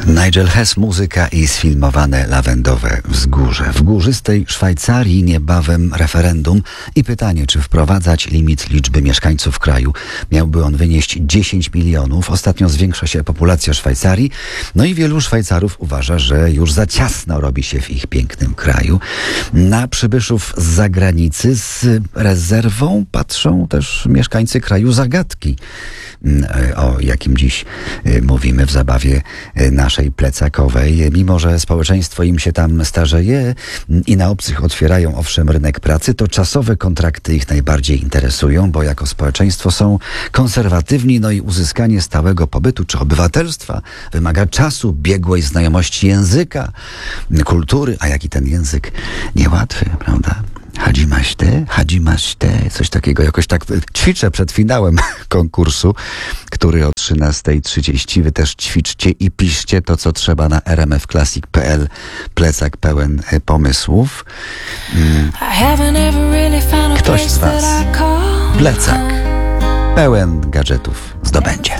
Nigel Hess, muzyka i sfilmowane lawendowe wzgórze. W górzystej Szwajcarii niebawem referendum i pytanie, czy wprowadzać limit liczby mieszkańców kraju. Miałby on wynieść 10 milionów. Ostatnio zwiększa się populacja Szwajcarii. No i wielu Szwajcarów uważa, że już za ciasno robi się w ich pięknym kraju. Na przybyszów z zagranicy z rezerwą patrzą też mieszkańcy kraju zagadki, o jakim dziś mówimy w zabawie naszej plecakowej. Mimo że społeczeństwo im się tam starzeje i na obcych otwierają owszem rynek pracy, to czasowe kontrakty ich najbardziej interesują, bo jako społeczeństwo są konserwatywni, no i uzyskanie stałego pobytu czy obywatelstwa wymaga czasu, biegłej znajomości języka, kultury, a jaki ten język niełatwy, prawda? Hadzimaście, coś takiego, jakoś tak ćwiczę przed finałem konkursu, który o 13:30. Wy też ćwiczcie i piszcie to, co trzeba na rmfclassic.pl. Plecak pełen pomysłów. Ktoś z was plecak pełen gadżetów zdobędzie.